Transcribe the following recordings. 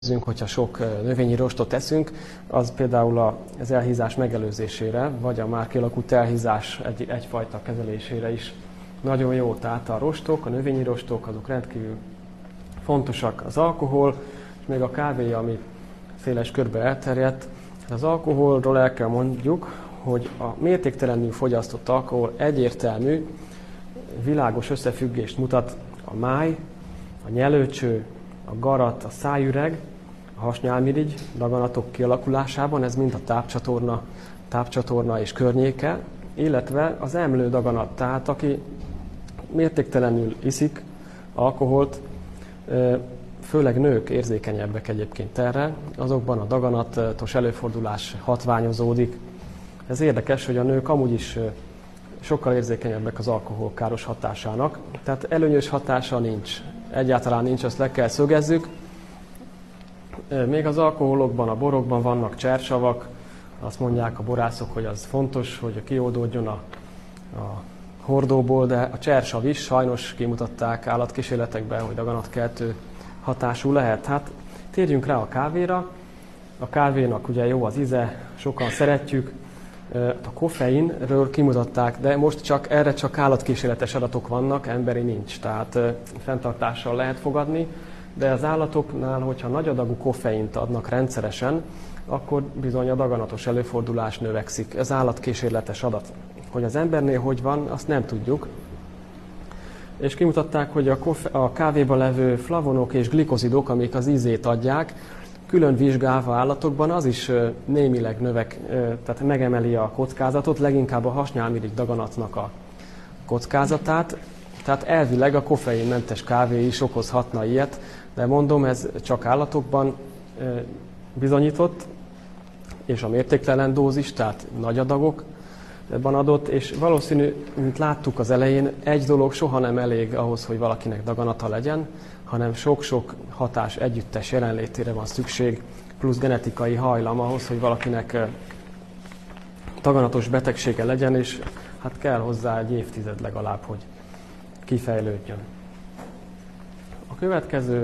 Hogyha sok növényi rostot eszünk, az például az elhízás megelőzésére, vagy a már kialakult elhízás egyfajta kezelésére is nagyon jó. Tehát a rostok, a növényi rostok, azok rendkívül fontosak. Az alkohol, és még a kávé, ami széles körbe elterjedt. Az alkoholról el kell mondjuk, hogy a mértéktelenül fogyasztott alkohol egyértelmű, világos összefüggést mutat a máj, a nyelőcső, a garat, a szájüreg, a hasnyálmirigy daganatok kialakulásában, ez mind a tápcsatorna és környéke, illetve az emlő daganat, tehát aki mértéktelenül iszik alkoholt, főleg nők érzékenyebbek egyébként erre, azokban a daganatos előfordulás hatványozódik. Ez érdekes, hogy a nők amúgy is sokkal érzékenyebbek az alkohol káros hatásának, tehát előnyös hatása nincs. Egyáltalán nincs, azt le kell szögezzük. Még az alkoholokban, a borokban vannak csersavak, azt mondják a borászok, hogy az fontos, hogy kioldódjon a hordóból, de a csersav is sajnos kimutatták állatkísérletekben, hogy daganatkeltő hatású lehet. Hát térjünk rá a kávéra. A kávénak ugye jó az íze, sokan szeretjük. A koffeinről kimutatták, de most erre csak állatkísérletes adatok vannak, emberi nincs, tehát fenntartással lehet fogadni, de az állatoknál, hogyha nagy adagú koffeint adnak rendszeresen, akkor bizony a daganatos előfordulás növekszik. Ez állatkísérletes adat. Hogy az embernél hogy van, azt nem tudjuk. És kimutatták, hogy a kávéban levő flavonok és glikozidok, amik az ízét adják, külön vizsgálva állatokban az is némileg tehát megemeli a kockázatot, leginkább a hasnyálmirigy daganatnak a kockázatát. Tehát elvileg a koffeinmentes kávé is okozhatna ilyet, de mondom, ez csak állatokban bizonyított, és a mértéktelen dózis, tehát nagy adagokban adott, és valószínű, mint láttuk az elején, egy dolog soha nem elég ahhoz, hogy valakinek daganata legyen, hanem sok-sok hatás együttes jelenlétére van szükség, plusz genetikai hajlam ahhoz, hogy valakinek daganatos betegsége legyen, és hát kell hozzá egy évtized legalább, hogy kifejlődjön. A következő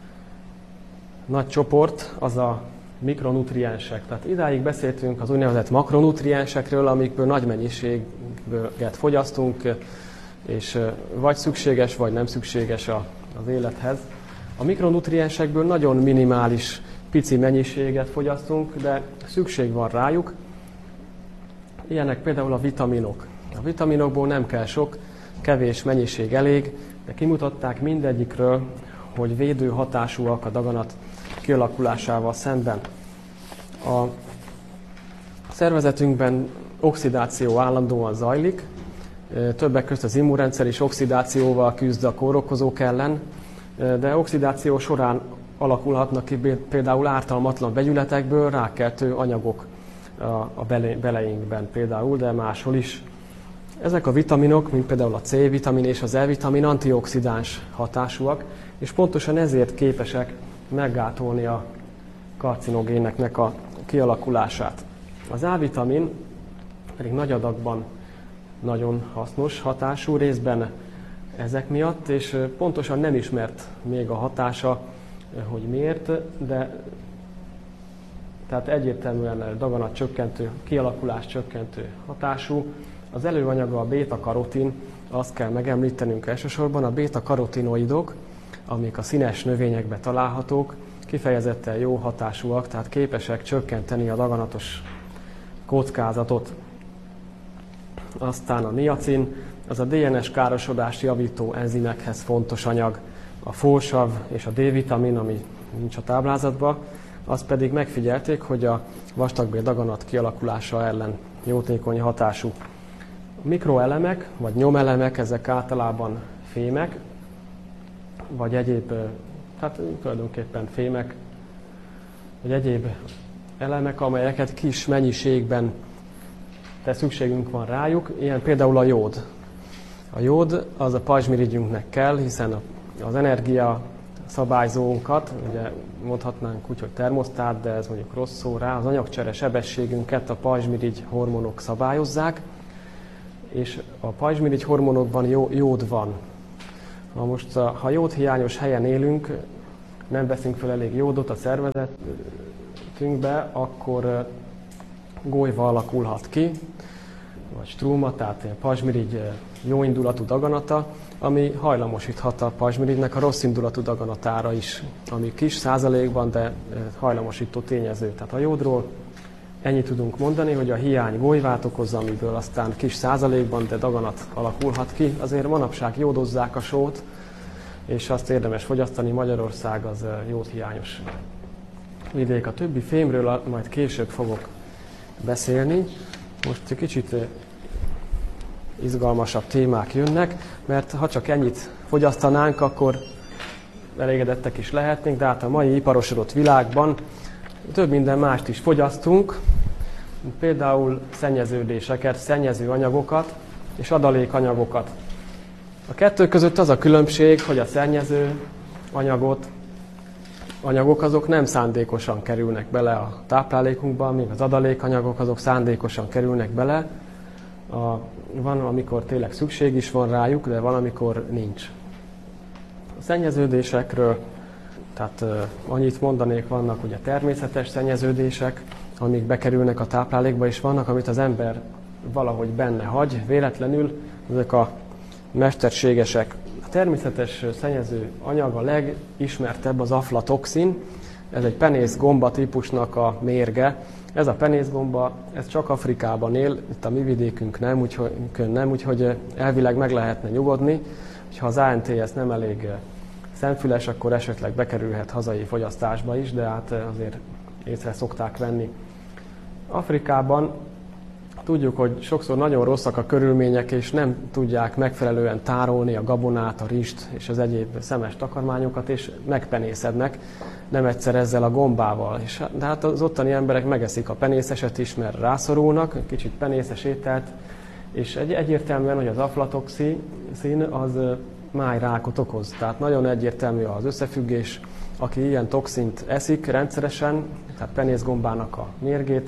nagy csoport az a mikronutriensek. Tehát idáig beszéltünk az úgynevezett makronutriensekről, amikből nagy mennyiséget fogyasztunk, és vagy szükséges, vagy nem szükséges az élethez. A mikronutriensekből nagyon minimális, pici mennyiséget fogyasztunk, de szükség van rájuk. Ilyenek például a vitaminok. A vitaminokból nem kell sok, kevés mennyiség elég, de kimutatták mindegyikről, hogy védő hatásúak a daganat kialakulásával szemben. A szervezetünkben oxidáció állandóan zajlik, többek között az immunrendszer is oxidációval küzd a kórokozók ellen, de oxidáció során alakulhatnak ki például ártalmatlan vegyületekből rákkeltő anyagok a beleinkben például, de máshol is. Ezek a vitaminok, mint például a C-vitamin és az E-vitamin antioxidáns hatásúak, és pontosan ezért képesek meggátolni a karcinogéneknek a kialakulását. Az A-vitamin pedig nagy adagban nagyon hasznos hatású, részben ezek miatt, és pontosan nem ismert még a hatása, hogy miért, de tehát egyértelműen daganat csökkentő, kialakulás csökkentő hatású. Az előanyaga a béta-karotin, azt kell megemlítenünk elsősorban, a béta-karotinoidok, amik a színes növényekben találhatók, kifejezetten jó hatásúak, tehát képesek csökkenteni a daganatos kockázatot. Aztán a niacin, az a DNS károsodást javító enzimekhez fontos anyag, a fósav és a D-vitamin, ami nincs a táblázatban, azt pedig megfigyelték, hogy a vastagbél daganat kialakulása ellen jótékony hatású. A mikroelemek, vagy nyomelemek, ezek általában fémek, vagy egyéb, tehát tulajdonképpen fémek, vagy egyéb elemek, amelyeket kis mennyiségben de szükségünk van rájuk, ilyen például a jód. A jód az a pajzsmirigyünknek kell, hiszen az energia szabályzónkat, ugye mondhatnánk úgy, hogy termosztát, de ez mondjuk rossz szó rá, az anyagcsere sebességünket a pajzsmirigy hormonok szabályozzák, és a pajzsmirigy hormonokban jód van. Na most, ha jódhiányos helyen élünk, nem veszünk fel elég jódot a szervezetünkbe, akkor gólyva alakulhat ki, vagy strúma, tehát ilyen pazsmirigy jóindulatú daganata, ami hajlamosíthat a pazsmirigynek a rosszindulatú daganatára is, ami kis százalékban, de hajlamosító tényező. Tehát a jódról ennyit tudunk mondani, hogy a hiány gólyvát okozza, amiből aztán kis százalékban, de daganat alakulhat ki. Azért manapság jódozzák a sót, és azt érdemes fogyasztani. Magyarország az jódhiányos vidék. A többi fémről majd később fogok beszélni. Most egy kicsit izgalmasabb témák jönnek, mert ha csak ennyit fogyasztanánk, akkor elégedettek is lehetnénk, de hát a mai iparosodott világban több minden mást is fogyasztunk, például szennyeződéseket, szennyező anyagokat és adalékanyagokat. A kettő között az a különbség, hogy a szennyező anyagok azok nem szándékosan kerülnek bele a táplálékunkba, míg az adalékanyagok azok szándékosan kerülnek bele. Van, amikor tényleg szükség is van rájuk, de van, amikor nincs. A szennyeződésekről, tehát annyit mondanék, vannak ugye természetes szennyeződések, amik bekerülnek a táplálékba, és vannak, amit az ember valahogy benne hagy, véletlenül, ezek a mesterségesek. A természetes szennyező anyag a legismertebb az aflatoxin, ez egy penészgomba típusnak a mérge. Ez a penészgomba, ez csak Afrikában él, itt a mi vidékünk nem, úgyhogy elvileg meg lehetne nyugodni, hogyha az ANTS nem elég szemfüles, akkor esetleg bekerülhet hazai fogyasztásba is, de hát azért észre szokták venni. Afrikában tudjuk, hogy sokszor nagyon rosszak a körülmények, és nem tudják megfelelően tárolni a gabonát, a rizst és az egyéb szemes takarmányokat, és megpenészednek, nem egyszer ezzel a gombával. De hát az ottani emberek megeszik a penészeset is, mert rászorulnak, kicsit penészes ételt, és egyértelműen, hogy az aflatoxin az májrákot okoz. Tehát nagyon egyértelmű az összefüggés, aki ilyen toxint eszik rendszeresen, tehát penészgombának a mérgét,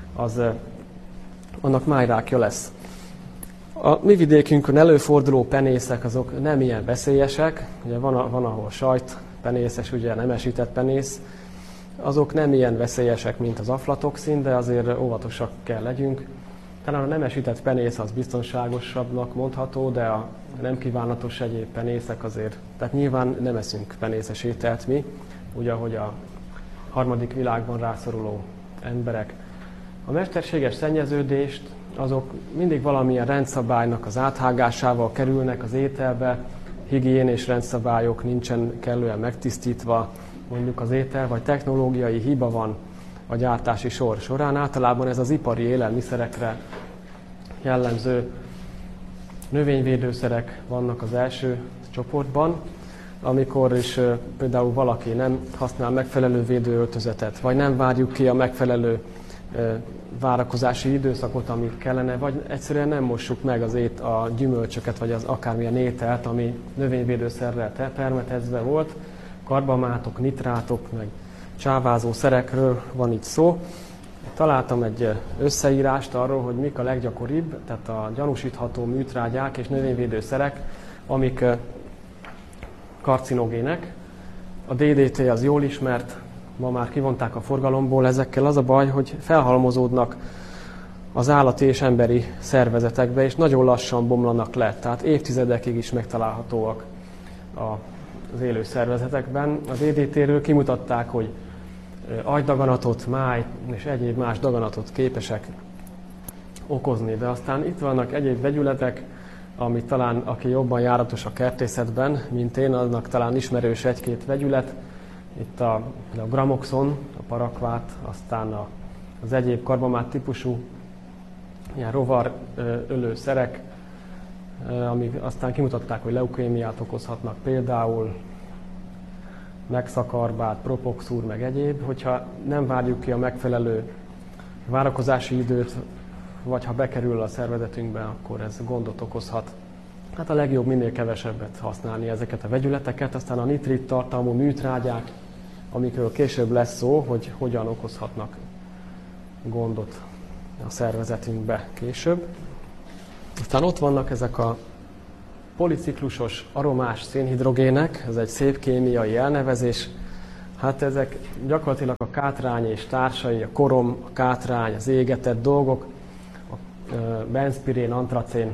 annak májrákja lesz. A mi vidékünkön előforduló penészek azok nem ilyen veszélyesek, ugye van ahol sajt penészes, ugye nemesített penész, azok nem ilyen veszélyesek, mint az aflatoxin, de azért óvatosak kell legyünk. Talán a nemesített penész az biztonságosabbnak mondható, de a nem kívánatos egyéb penészek azért, tehát nyilván nem eszünk penészes ételt mi, úgy ahogy a harmadik világban rászoruló emberek. A mesterséges szennyeződést azok mindig valamilyen rendszabálynak az áthágásával kerülnek az ételbe, higiénés rendszabályok nincsen kellően megtisztítva, mondjuk az étel, vagy technológiai hiba van a gyártási sor során. Általában ez az ipari élelmiszerekre jellemző növényvédőszerek vannak az első csoportban, amikor is például valaki nem használ megfelelő védőöltözetet, vagy nem várjuk ki a megfelelő várakozási időszakot, amit kellene, vagy egyszerűen nem mossuk meg a gyümölcsöket, vagy az akármilyen ételt, ami növényvédőszerrel permetezve volt. Karbamátok, nitrátok, meg csávázó szerekről van itt szó. Találtam egy összeírást arról, hogy mik a leggyakoribb, tehát a gyanúsítható műtrágyák és növényvédőszerek, amik karcinogének. A DDT az jól ismert, ma már kivonták a forgalomból, ezekkel az a baj, hogy felhalmozódnak az állati és emberi szervezetekbe, és nagyon lassan bomlanak le, tehát évtizedekig is megtalálhatóak az élő szervezetekben. A DDT-ről kimutatták, hogy agydaganatot, máj és egyéb más daganatot képesek okozni, de aztán itt vannak egyéb vegyületek, amit talán aki jobban járatos a kertészetben, mint én, annak talán ismerős egy-két vegyület. Itt a gramoxon, a parakvát, aztán az egyéb karbamát típusú ilyen rovarölő szerek, amik aztán kimutatták, hogy leukémiát okozhatnak, például megszakarbát, propoxúr, meg egyéb. Hogyha nem várjuk ki a megfelelő várakozási időt, vagy ha bekerül a szervezetünkbe, akkor ez gondot okozhat. Hát a legjobb minél kevesebbet használni ezeket a vegyületeket, aztán a nitrit tartalmú műtrágyák, amikről később lesz szó, hogy hogyan okozhatnak gondot a szervezetünkbe később. Aztán ott vannak ezek a policiklusos aromás szénhidrogének, ez egy szép kémiai elnevezés, Hát ezek gyakorlatilag a kátrány és társai, a korom, a kátrány, az égetett dolgok, a benzpirén, antracén,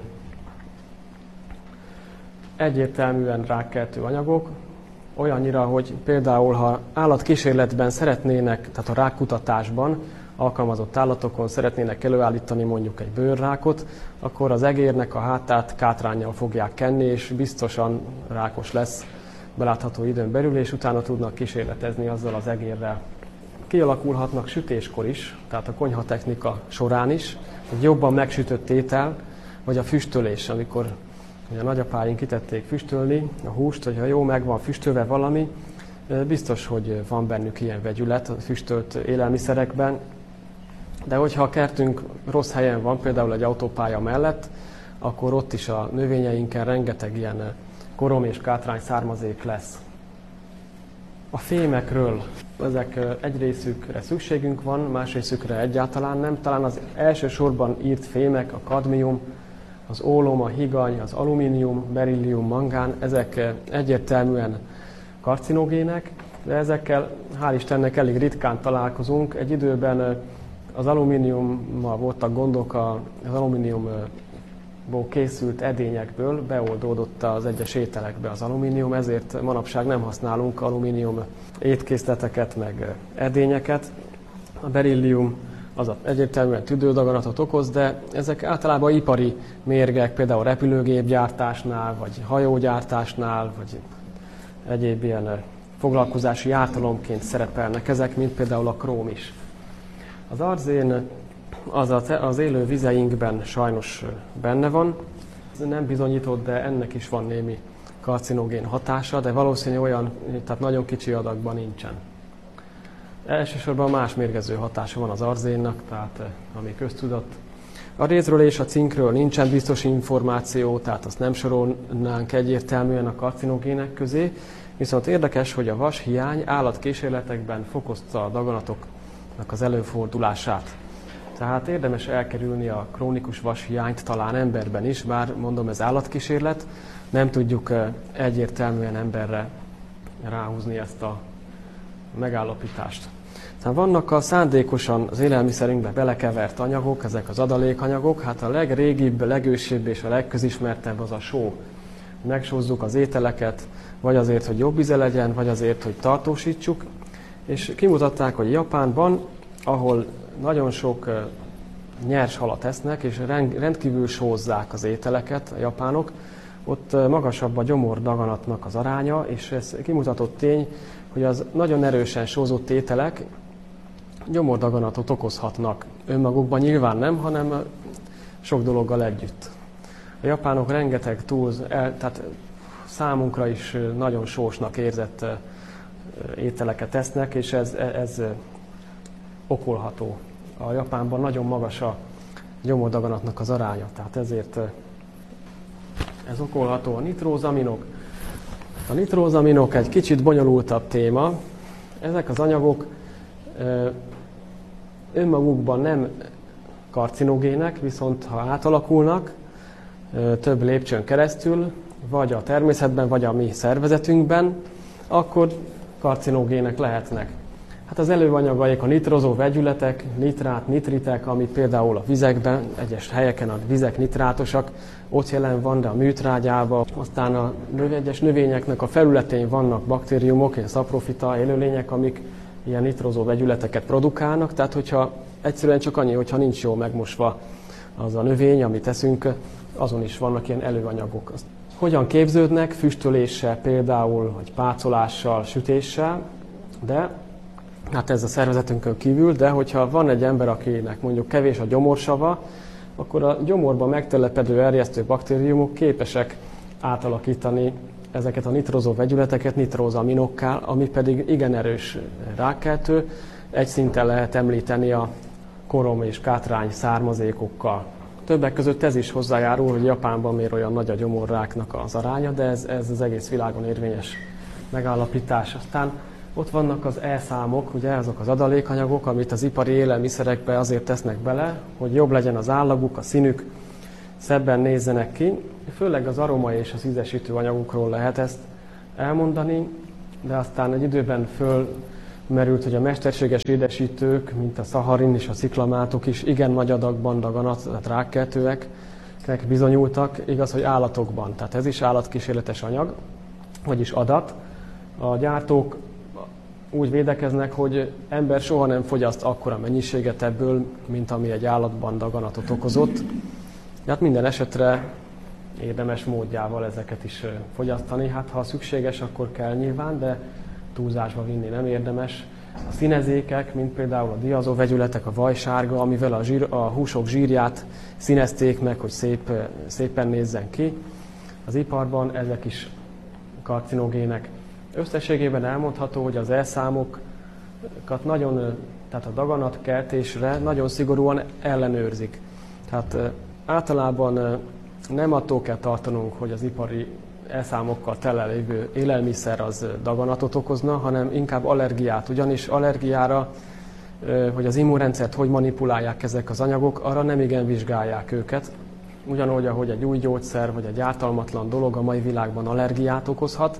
egyértelműen rákkeltő anyagok, olyannyira, hogy például ha állatkísérletben szeretnének, tehát a rákkutatásban alkalmazott állatokon szeretnének előállítani mondjuk egy bőrrákot, akkor az egérnek a hátát kátránnyal fogják kenni, és biztosan rákos lesz belátható időn belül, és utána tudnak kísérletezni azzal az egérrel. Kialakulhatnak sütéskor is, tehát a konyhatechnika során is, egy jobban megsütött étel, vagy a füstölés, amikor ugye a nagyapáink kitették füstölni a húst, hogyha jó meg van füstölve valami, biztos, hogy van bennük ilyen vegyület a füstölt élelmiszerekben, de hogyha a kertünk rossz helyen van, például egy autópálya mellett, akkor ott is a növényeinken rengeteg ilyen korom és kátrány származék lesz. A fémekről, ezek egy részükre szükségünk van, más részükre egyáltalán nem. Talán az elsősorban írt fémek, a kadmium, az ólom, a higany, az alumínium, berillium, mangán, ezek egyértelműen karcinogének, de ezekkel hál' Istennek elég ritkán találkozunk. Egy időben az alumíniummal voltak gondok, az alumíniumból készült edényekből beoldódott az egyes ételekbe az alumínium, ezért manapság nem használunk alumínium étkészleteket, meg edényeket. A berillium az egyértelműen tüdődaganatot okoz, de ezek általában ipari mérgek, például repülőgépgyártásnál, vagy hajógyártásnál, vagy egyéb ilyen foglalkozási ártalomként szerepelnek ezek, mint például a króm is. Az arzén az élő vizeinkben sajnos benne van. Ez nem bizonyított, de ennek is van némi karcinogén hatása, de valószínű olyan, tehát nagyon kicsi adagban nincsen. Elsősorban más mérgező hatása van az arzénnak, tehát ami köztudott. A rézről és a cinkről nincsen biztos információ, tehát azt nem sorolnánk egyértelműen a karcinogének közé, viszont érdekes, hogy a vashiány állatkísérletekben fokozta a daganatoknak az előfordulását. Tehát érdemes elkerülni a krónikus vashiányt, talán emberben is, bár mondom, ez állatkísérlet, nem tudjuk egyértelműen emberre ráhúzni ezt a megállapítást. Tehát vannak a szándékosan az élelmiszerünkbe belekevert anyagok, ezek az adalékanyagok, hát a legrégibb, legősibb és a legközismertebb az a só. Megsózzuk az ételeket, vagy azért, hogy jobb íze legyen, vagy azért, hogy tartósítsuk, és kimutatták, hogy Japánban, ahol nagyon sok nyers halat esznek, és rendkívül sózzák az ételeket a japánok, ott magasabb a gyomordaganatnak az aránya, és ez kimutatott tény, hogy az nagyon erősen sózott ételek gyomordaganatot okozhatnak. Önmagukban nyilván nem, hanem sok dologgal együtt. A japánok rengeteg tehát számunkra is nagyon sósnak érzett ételeket esznek, és ez okolható. A Japánban nagyon magas a gyomordaganatnak az aránya, tehát ezért ez okolható. A nitrózaminok. A nitrózaminok egy kicsit bonyolultabb téma. Ezek az anyagok önmagukban nem karcinogének, viszont ha átalakulnak több lépcsőn keresztül, vagy a természetben, vagy a mi szervezetünkben, akkor karcinogének lehetnek. Hát az előanyagaik a nitrozó vegyületek, nitrát, nitritek, ami például a vizekben, egyes helyeken a vizek nitrátosak, ott jelen van, de a műtrágyában, aztán a egyes növényeknek a felületén vannak baktériumok, ilyen szaprofita élőlények, amik ilyen nitrozó vegyületeket produkálnak, tehát hogyha egyszerűen csak annyi, hogyha nincs jól megmosva az a növény, amit eszünk, azon is vannak ilyen előanyagok. Hogyan képződnek? Füstöléssel például, vagy pácolással, sütéssel, de hát ez a szervezetünkön kívül, de hogyha van egy ember, akinek mondjuk kevés a gyomorsava, akkor a gyomorban megtelepedő erjesztő baktériumok képesek átalakítani ezeket a nitrozó vegyületeket nitrózaminokká, ami pedig igen erős rákkeltő. Egy szinten lehet említeni a korom és kátrány származékokkal. Többek között ez is hozzájárul, hogy Japánban miért olyan nagy a gyomorráknak az aránya, de ez az egész világon érvényes megállapítás. Aztán ott vannak az E-számok, ugye azok az adalékanyagok, amit az ipari élelmiszerekbe azért tesznek bele, hogy jobb legyen az állaguk, a színük, szebben nézzenek ki. Főleg az aroma és az ízesítő anyagokról lehet ezt elmondani. de aztán egy időben fölmerült, hogy a mesterséges édesítők, mint a szaharin és a sziklamátok is igen nagy adagban daganat, tehát rákkeltőeknek bizonyultak, igaz, hogy állatokban. Tehát ez is állatkísérletes anyag, vagyis adat. A gyártók úgy védekeznek, hogy ember soha nem fogyaszt akkora mennyiséget ebből, mint ami egy állatban daganatot okozott. De hát minden esetre érdemes módjával ezeket is fogyasztani. Hát ha szükséges, akkor kell nyilván, de túlzásba vinni nem érdemes. A színezékek, mint például a diazóvegyületek, a vajsárga, amivel a húsok zsírját színezték meg, hogy szépen nézzen ki. Az iparban ezek is karcinogének. Összességében elmondható, hogy az elszámokat tehát a daganatkeltésre nagyon szigorúan ellenőrzik. Tehát általában nem attól kell tartanunk, hogy az ipari elszámokkal tele lévő élelmiszer az daganatot okozna, hanem inkább allergiát. Ugyanis allergiára, hogy az immunrendszert hogy manipulálják ezek az anyagok, arra nem igen vizsgálják őket. Ugyanúgy, ahogy egy új gyógyszer vagy egy ártalmatlan dolog a mai világban allergiát okozhat,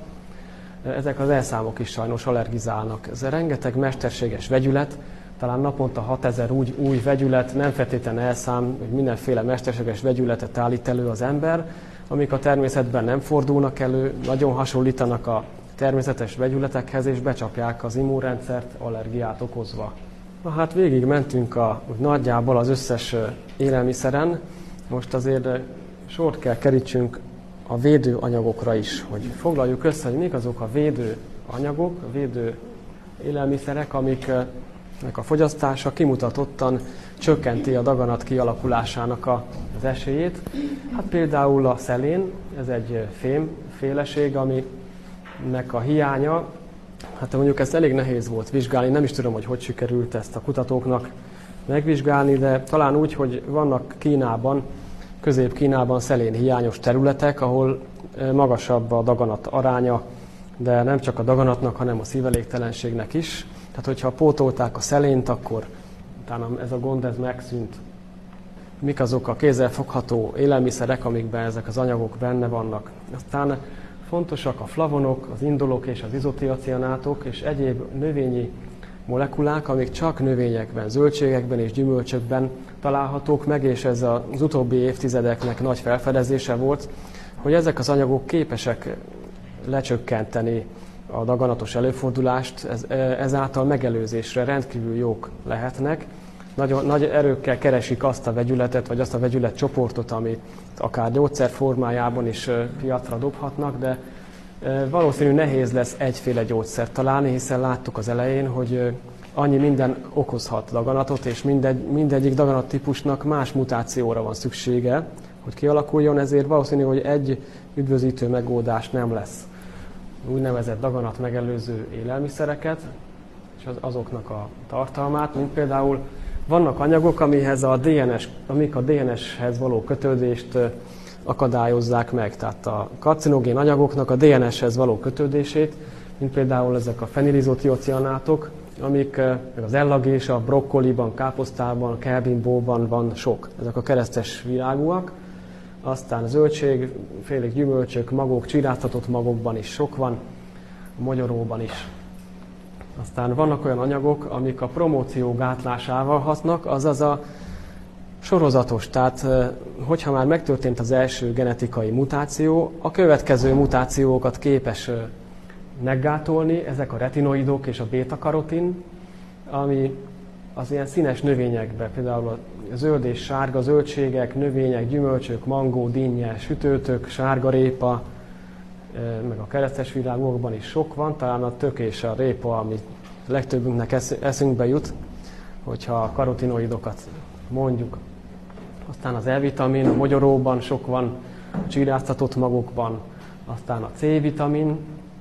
ezek az elszámok is sajnos allergizálnak. Ez rengeteg mesterséges vegyület, talán naponta 6000 új vegyület, nem feltétlenül elszám, hogy mindenféle mesterséges vegyületet állít elő az ember, amik a természetben nem fordulnak elő, nagyon hasonlítanak a természetes vegyületekhez, és becsapják az immunrendszert allergiát okozva. Na hát végig mentünk nagyjából az összes élelmiszeren, most azért sort kell kerítsünk a védőanyagokra is, hogy foglaljuk össze, hogy mik azok a védőanyagok, a védő élelmiszerek, amiknek a fogyasztása kimutatottan csökkenti a daganat kialakulásának az esélyét. Hát például a szelén, ez egy fémféleség, aminek a hiánya, hát mondjuk ezt elég nehéz volt vizsgálni, nem is tudom, hogy sikerült ezt a kutatóknak megvizsgálni, de talán úgy, hogy vannak Kínában, Közép-Kínában szelén hiányos területek, ahol magasabb a daganat aránya, de nem csak a daganatnak, hanem a szívelégtelenségnek is. Tehát, hogyha pótolták a szelént, akkor utána ez a gond ez megszűnt. Mik azok a kézzelfogható élelmiszerek, amikben ezek az anyagok benne vannak. Aztán fontosak a flavonok, az indolok és az izotiacianátok és egyéb növényi molekulák, amik csak növényekben, zöldségekben és gyümölcsökben találhatók meg, és ez az utóbbi évtizedeknek nagy felfedezése volt, hogy ezek az anyagok képesek lecsökkenteni a daganatos előfordulást, ezáltal megelőzésre rendkívül jók lehetnek. Nagyon nagy erőkkel keresik azt a vegyületet, vagy azt a vegyületcsoportot, amit akár gyógyszer formájában is piacra dobhatnak, de valószínű nehéz lesz egyféle gyógyszert találni, hiszen láttuk az elején, hogy annyi minden okozhat daganatot, és mindegyik daganattípusnak más mutációra van szüksége, hogy kialakuljon, ezért valószínű, hogy egy üdvözítő megoldás nem lesz. Úgynevezett daganat megelőző élelmiszereket, és azoknak a tartalmát, mint például vannak anyagok, amik a DNS-hez való kötődést akadályozzák meg, tehát a karcinogén anyagoknak a DNS-hez való kötődését, mint például ezek a fenilizotiocianátok, amik az ellagés, a brokkoliban, káposztában, a kelbimbóban van sok. Ezek a keresztes virágúak. Aztán zöldség, félék gyümölcsök, magok, csiráztatott magokban is sok van, a mogyoróban is. Aztán vannak olyan anyagok, amik a promóció gátlásával hatnak, azaz a sorozatos. Tehát, hogyha már megtörtént az első genetikai mutáció, a következő mutációkat képes meggátolni, ezek a retinoidok és a béta-karotin, ami az ilyen színes növényekben, például a zöld és sárga zöldségek, növények, gyümölcsök, mangó, dinnye, sütőtök, sárgarépa, meg a keresztes virágokban is sok van, talán a tök és a répa, ami legtöbbünknek eszünkbe jut, hogyha a karotinoidokat mondjuk. Aztán az E-vitamin, a mogyoróban sok van, a csíráztatott magokban, aztán a C-vitamin,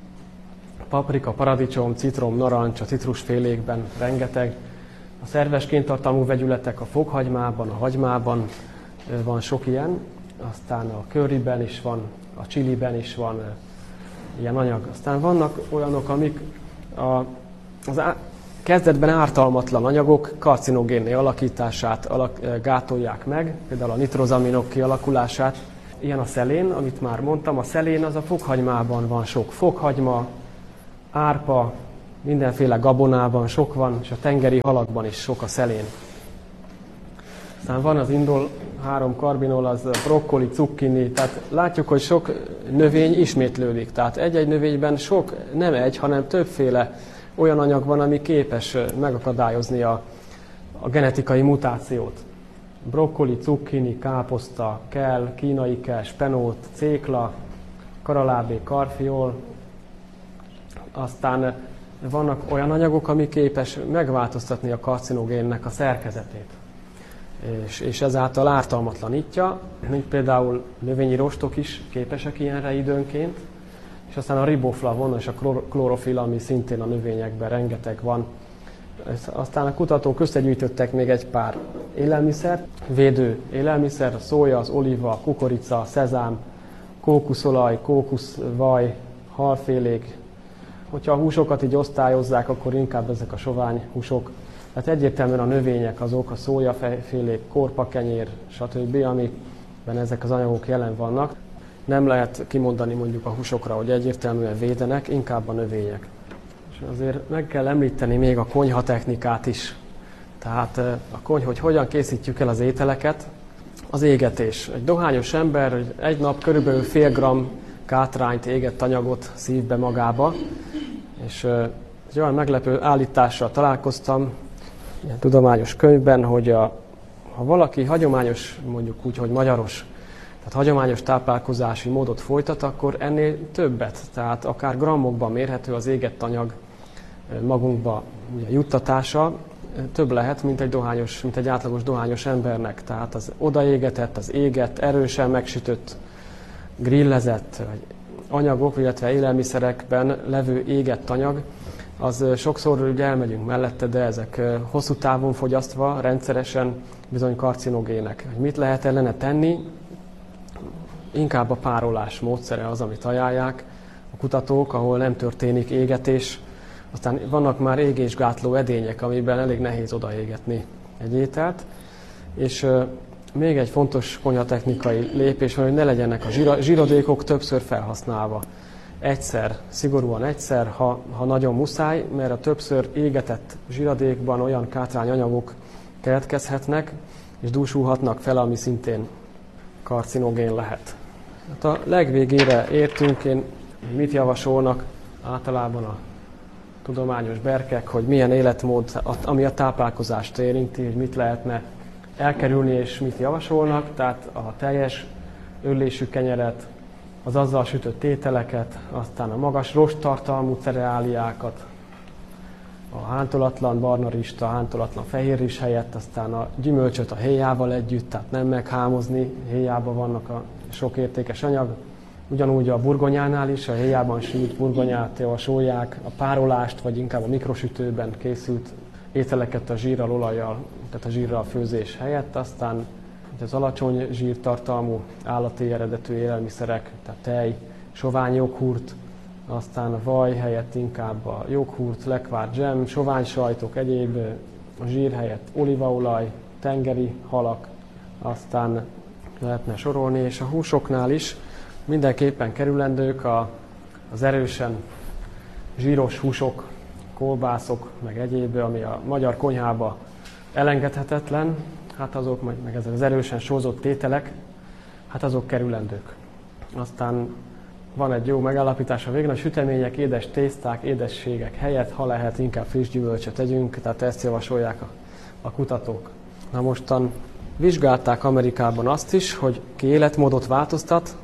paprika, paradicsom, citrom, narancs, a citrusfélékben rengeteg. A szerves kéntartalmú vegyületek a fokhagymában, a hagymában van sok ilyen, aztán a curryben is van, a chiliben is van ilyen anyag. Aztán vannak olyanok, amik kezdetben ártalmatlan anyagok karcinogénné alakítását gátolják meg, például a nitrozaminok kialakulását. Ilyen a szelén, amit már mondtam, a szelén az a fokhagymában van sok. Fokhagyma, árpa, mindenféle gabonában sok van, és a tengeri halakban is sok a szelén. Aztán van az indol, 3 karbinol, az brokkoli, cukkini, tehát látjuk, hogy sok növény ismétlődik. Tehát egy-egy növényben sok, nem egy, hanem többféle olyan anyag van, ami képes megakadályozni a genetikai mutációt. Brokkoli, cukkini, káposzta, kell, kínai kell, spenót, cékla, karalábé, karfiol. Aztán vannak olyan anyagok, ami képes megváltoztatni a karcinogénnek a szerkezetét, és ezáltal ártalmatlanítja, mint például növényi rostok is képesek ilyenre időnként, és aztán a riboflavon és a klorofil, ami szintén a növényekben rengeteg van. Aztán a kutatók összegyűjtöttek még egy pár élelmiszert, védő élelmiszer, a szója, az olíva, a kukorica, a szezám, kókuszolaj, kókuszvaj, halfélék. Hogyha a húsokat így osztályozzák, akkor inkább ezek a sovány húsok. Tehát egyértelműen a növények azok, a szójafélék, korpakenyér, stb., amikben ezek az anyagok jelen vannak. Nem lehet kimondani mondjuk a húsokra, hogy egyértelműen védenek, inkább a növények. És azért meg kell említeni még a konyha technikát is. Tehát hogy hogyan készítjük el az ételeket. Az égetés. Egy dohányos ember egy nap körülbelül fél gramm kátrányt, égett anyagot szív be magába, és egy olyan meglepő állítással találkoztam, ilyen tudományos könyvben, hogy ha valaki hagyományos, mondjuk úgy, hogy magyaros, tehát hagyományos táplálkozási módot folytat, akkor ennél többet, tehát akár grammokban mérhető az égett anyag magunkba ugye, juttatása, több lehet, mint egy átlagos dohányos embernek. Tehát az odaégetett, az égett, erősen megsütött, grillezett anyagok, illetve élelmiszerekben levő égett anyag, az sokszor ugye elmegyünk mellette, de ezek hosszú távon fogyasztva rendszeresen bizony karcinogének. Mit lehet ellene tenni? Inkább a párolás módszere az, amit ajánlják a kutatók, ahol nem történik égetés. Aztán vannak már égésgátló edények, amiben elég nehéz odaégetni egy ételt. És még egy fontos konyhatechnikai lépés van, hogy ne legyenek a zsíradékok többször felhasználva. Szigorúan egyszer, ha nagyon muszáj, mert a többször égetett zsíradékban olyan kátrányanyagok keletkezhetnek, és dúsulhatnak fel, ami szintén karcinogén lehet. Hát a legvégére értünk, mit javasolnak általában a tudományos berkek, hogy milyen életmód, ami a táplálkozást érinti, hogy mit lehetne elkerülni és mit javasolnak, tehát a teljes öllésű kenyeret, az azzal sütött ételeket, aztán a magas rosttartalmú cereáliákat, a hántolatlan barna rist, a hántolatlan fehér rizs helyett, aztán a gyümölcsöt a héjával együtt, tehát nem meghámozni, héjában vannak a sok értékes anyag. Ugyanúgy a burgonyánál is, a héjában sült burgonyát javasolják, a párolást, vagy inkább a mikrosütőben készült ételeket a zsírral, olajjal, tehát a zsírral főzés helyett, aztán az alacsony zsírtartalmú állati eredetű élelmiszerek, tehát tej, sovány joghurt, aztán a vaj helyett inkább a joghurt, lekvár dzsem, sovány sajtok, egyéb a zsír helyett olívaolaj, tengeri halak, aztán lehetne sorolni, és a húsoknál is mindenképpen kerülendők az erősen zsíros húsok, kolbászok, meg egyéb, ami a magyar konyhába elengedhetetlen, hát azok, meg ezek az erősen sózott ételek, hát azok kerülendők. Aztán van egy jó megállapítás a végén, a sütemények, édes tészták, édességek helyett, ha lehet, inkább friss gyümölcsöt tegyünk, tehát ezt javasolják a kutatók. Na mostan vizsgálták Amerikában azt is, hogy ki életmódot változtat,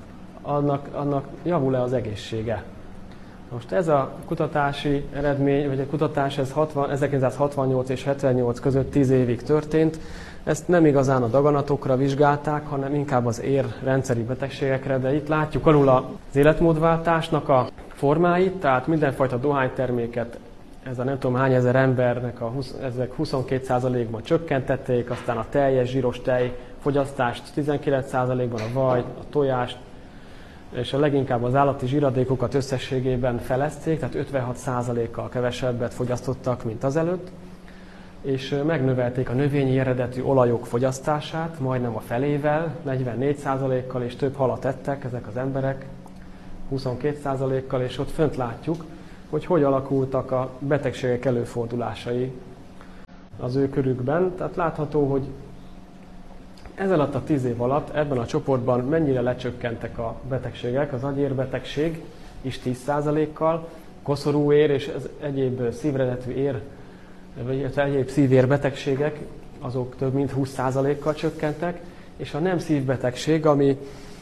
annak javul-e az egészsége. Most ez a kutatási eredmény, vagy a kutatás 1968 és 78 között 10 évig történt. Ezt nem igazán a daganatokra vizsgálták, hanem inkább az érrendszeri betegségekre, de itt látjuk alul az életmódváltásnak a formáit, tehát mindenfajta dohányterméket, ez a nem tudom hány ezer embernek ezek 22%-ban csökkentették, aztán a teljes zsíros tej fogyasztást 19%-ban, a vaj, a tojást, és a leginkább az állati zsíradékokat összességében felezték, tehát 56%-kal kevesebbet fogyasztottak, mint azelőtt, és megnövelték a növényi eredetű olajok fogyasztását, majdnem a felével, 44%-kal, és több halat ettek ezek az emberek, 22%-kal, és ott fönt látjuk, hogy alakultak a betegségek előfordulásai az ő körükben. Tehát látható, hogy ez alatt a 10 év alatt ebben a csoportban mennyire lecsökkentek a betegségek, az agyérbetegség is 10%-kal, koszorúér és egyéb szívredetű ér, vagy egyéb szívérbetegségek, azok több mint 20%-kal csökkentek, és a nem szívbetegség, ami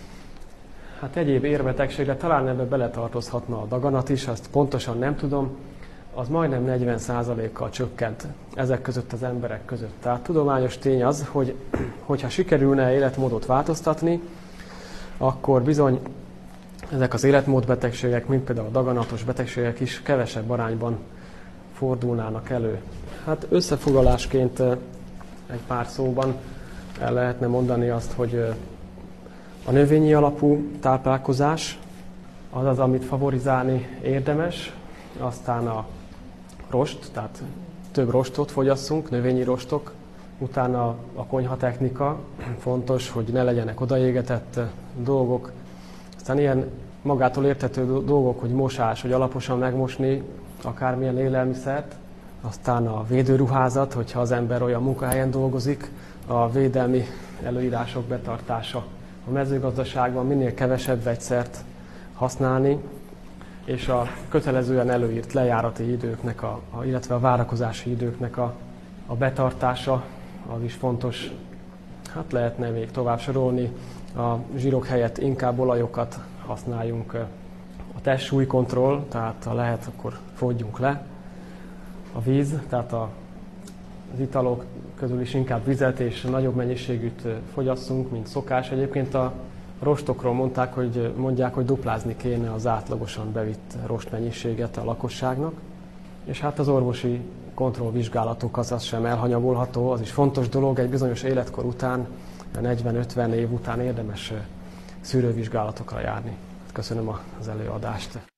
hát egyéb érbetegségre talán ebbe beletartozhatna a daganat is, azt pontosan nem tudom, az majdnem 40%-kal csökkent ezek között az emberek között. Tehát tudományos tény az, hogy hogyha sikerülne életmódot változtatni, akkor bizony ezek az életmódbetegségek, mint például a daganatos betegségek is kevesebb arányban fordulnának elő. Hát összefoglalásként egy pár szóban el lehetne mondani azt, hogy a növényi alapú táplálkozás az az, amit favorizálni érdemes, aztán a rost, tehát több rostot fogyasszunk, növényi rostok, utána a konyhatechnika, fontos, hogy ne legyenek odaégetett dolgok, aztán ilyen magától érthető dolgok, hogy mosás, hogy alaposan megmosni akármilyen élelmiszert, aztán a védőruházat, hogyha az ember olyan munkahelyen dolgozik, a védelmi előírások betartása. A mezőgazdaságban minél kevesebb vegyszert használni, és a kötelezően előírt lejárati időknek, illetve a várakozási időknek a betartása, az is fontos. Hát lehetne még tovább sorolni, a zsírok helyett inkább olajokat használjunk. A testsúlykontroll, tehát ha lehet, akkor fogyjunk le. A víz, tehát az italok közül is inkább vizet és nagyobb mennyiségűt fogyasszunk, mint szokás. Egyébként a rostokról mondják, hogy duplázni kéne az átlagosan bevitt rostmennyiséget a lakosságnak. És hát az orvosi kontrollvizsgálatok az sem elhanyagolható, az is fontos dolog, egy bizonyos életkor után, 40-50 év után érdemes szűrővizsgálatokra járni. Köszönöm az előadást.